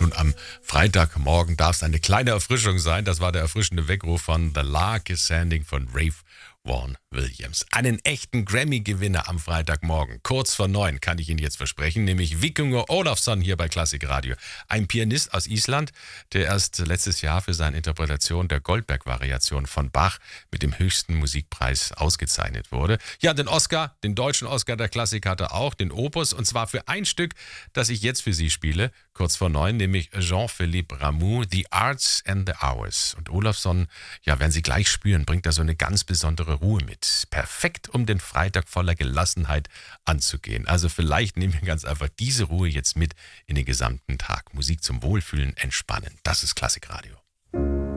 schon am Freitagmorgen darf es eine kleine Erfrischung sein. Das war der erfrischende Weckruf von The Lark is Sanding von Ralph Vaughan Williams. Einen echten Grammy-Gewinner am Freitagmorgen. Kurz vor 9 kann ich Ihnen jetzt versprechen, nämlich Víkingur Ólafsson hier bei Klassik Radio. Ein Pianist aus Island, der erst letztes Jahr für seine Interpretation der Goldberg-Variation von Bach mit dem höchsten Musikpreis ausgezeichnet wurde. Ja, den Oscar, den deutschen Oscar der Klassik hat er auch, den Opus, und zwar für ein Stück, das ich jetzt für Sie spiele, kurz vor 9, nämlich Jean-Philippe Rameau, The Arts and the Hours. Und Ólafsson, ja, werden Sie gleich spüren, bringt da so eine ganz besondere Ruhe mit. Perfekt, um den Freitag voller Gelassenheit anzugehen. Also vielleicht nehmen wir ganz einfach diese Ruhe jetzt mit in den gesamten Tag. Musik zum Wohlfühlen, Entspannen. Das ist Klassik Radio.